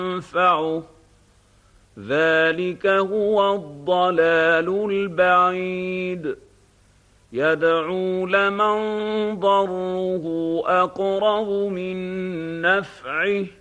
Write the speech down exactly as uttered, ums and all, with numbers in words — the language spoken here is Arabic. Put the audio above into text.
ينفعه ذلك هو الضلال البعيد يدعو لمن ضره أقرب من نفعه